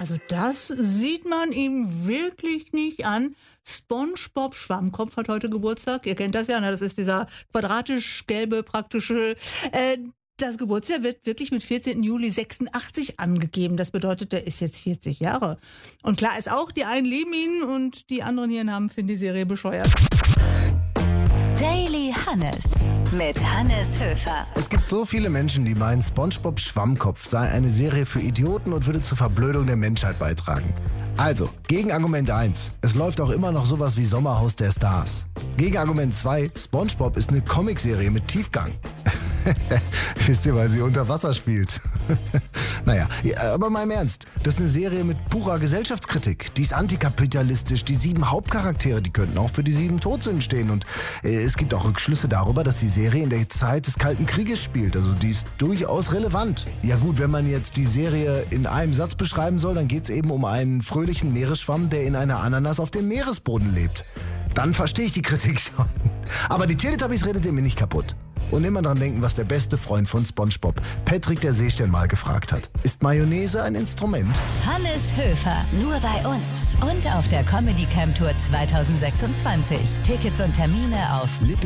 Also das sieht man ihm wirklich nicht an. SpongeBob Schwammkopf hat heute Geburtstag. Ihr kennt das ja, ne? Das ist dieser quadratisch-gelbe praktische... Das Geburtsjahr wird wirklich mit 14. Juli 86 angegeben. Das bedeutet, der ist jetzt 40 Jahre. Und klar ist auch, die einen lieben ihn und die anderen hier haben finden die Serie bescheuert. Daily Hannes mit Hannes Höfer. Es gibt so viele Menschen, die meinen, SpongeBob Schwammkopf sei eine Serie für Idioten und würde zur Verblödung der Menschheit beitragen. Also, Gegenargument 1. Es läuft auch immer noch sowas wie Sommerhaus der Stars. Gegenargument 2. SpongeBob ist eine Comicserie mit Tiefgang. Wisst ihr, weil sie unter Wasser spielt. Naja, aber mal im Ernst. Das ist eine Serie mit purer Gesellschaftskritik. Die ist antikapitalistisch. Die 7 Hauptcharaktere, die könnten auch für die 7 Todsünden stehen. Und es gibt auch Rückschlüsse darüber, dass die Serie in der Zeit des Kalten Krieges spielt. Also die ist durchaus relevant. Ja gut, wenn man jetzt die Serie in einem Satz beschreiben soll, dann geht es eben um einen fröhlichen Meeresschwamm, der in einer Ananas auf dem Meeresboden lebt. Dann verstehe ich die Kritik schon. Aber die Teletubbies redet ihr mir nicht kaputt. Und immer dran denken, was der beste Freund von SpongeBob, Patrick der Seestern, mal gefragt hat. Ist Mayonnaise ein Instrument? Hannes Höfer, nur bei uns. Und auf der Comedy Camp Tour 2026. Tickets und Termine auf